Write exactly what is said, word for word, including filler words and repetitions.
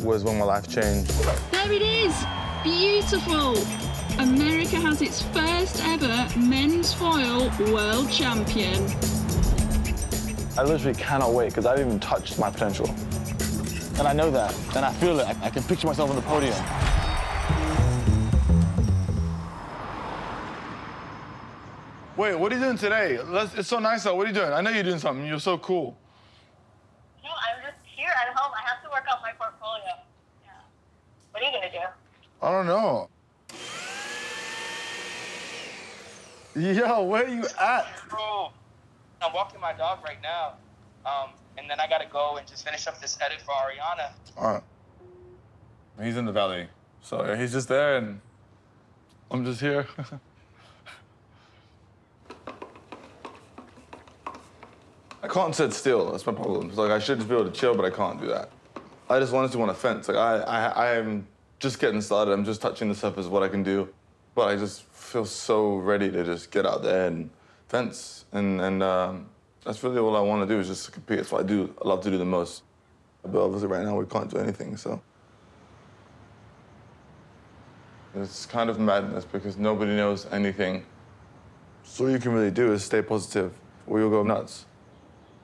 was when my life changed. There it is! Beautiful! America has its first ever men's foil world champion. I literally cannot wait, because I haven't even touched my potential. And I know that, and I feel it. I, I can picture myself on the podium. Wait, what are you doing today? Let's, it's so nice out. What are you doing? I know you're doing something. You're so cool. No, I'm just here at home. I have to work on my portfolio. Yeah. What are you gonna do? I don't know. Yo, where are you at? Bro, I'm walking my dog right now. Um, and then I gotta go and just finish up this edit for Ariana. All right. He's in the valley. So he's just there, and I'm just here. I can't sit still. That's my problem. It's like I should just be able to chill, but I can't do that. I just honestly want to fence. Like I, I, I am just getting started. I'm just touching the surface of what I can do, but I just feel so ready to just get out there and fence. And and um, that's really all I want to do is just compete. That's what I do. I love to do the most. But obviously, right now we can't do anything. So it's kind of madness because nobody knows anything. So all you can really do is stay positive, or you'll go nuts.